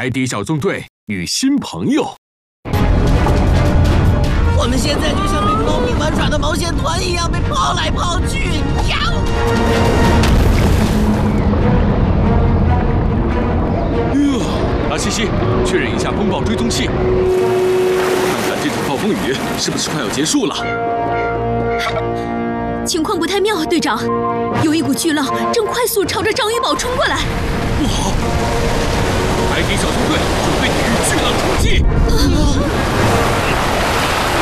海底小纵队与新朋友。 我们现在就像被猫咪玩耍的毛线团一样被抛来抛去。呀！ 阿西西，确认一下风暴追踪器，看看这场暴风雨是不是快要结束了。 情况不太妙，队长，有一股巨浪正快速朝着章鱼堡冲过来。 不好！海底小纵队准备与巨浪冲击。